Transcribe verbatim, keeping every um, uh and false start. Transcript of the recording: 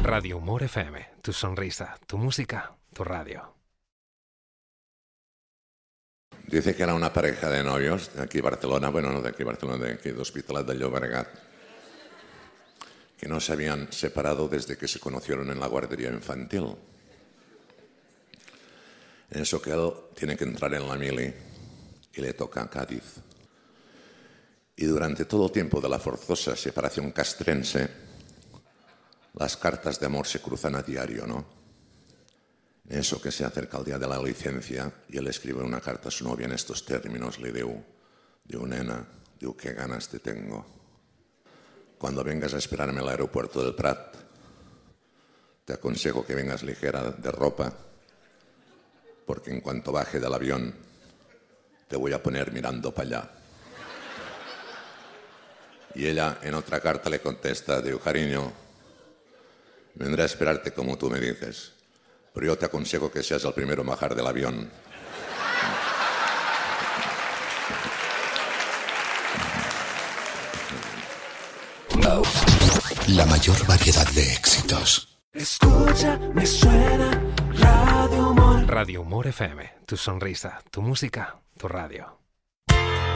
Radio Humor F M, tu sonrisa, tu música, tu radio. Dice que era una pareja de novios de aquí Barcelona, bueno, no de aquí Barcelona, de aquí de Hospitalet de Llobregat, que no se habían separado desde que se conocieron en la guardería infantil. En eso que él tiene que entrar en la mili y le toca a Cádiz. Y durante todo el tiempo de la forzosa separación castrense, las cartas de amor se cruzan a diario, ¿no? En eso que se acerca el día de la licencia y él escribe una carta a su novia en estos términos, le diu, diu, nena, diu, qué ganas te tengo. Cuando vengas a esperarme al aeropuerto del Prat, te aconsejo que vengas ligera de ropa, porque en cuanto baje del avión, te voy a poner mirando para allá. Y ella en otra carta le contesta, diu, cariño, vendré a esperarte como tú me dices, pero yo te aconsejo que seas el primero en bajar del avión. La mayor variedad de éxitos. Escucha, me suena Radio Humor. Radio Humor F M, tu sonrisa, tu música, tu radio.